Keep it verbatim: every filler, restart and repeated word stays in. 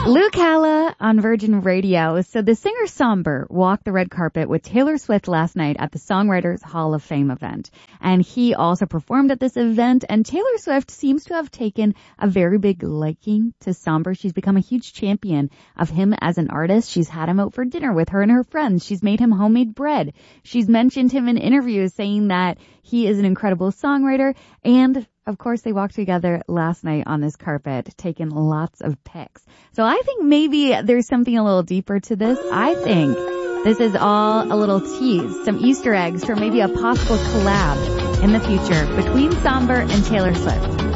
Luke Halla on Virgin Radio. So the singer Somber walked the red carpet with Taylor Swift last night at the Songwriters Hall of Fame event. And he also performed at this event. And Taylor Swift seems to have taken a very big liking to Somber. She's become a huge champion of him as an artist. She's had him out for dinner with her and her friends. She's made him homemade bread. She's mentioned him in interviews saying that he is an incredible songwriter. And of course, they walked together last night on this carpet, taking lots of pics. So I think maybe there's something a little deeper to this. I think this is all a little tease, some Easter eggs for maybe a possible collab in the future between Somber and Taylor Swift.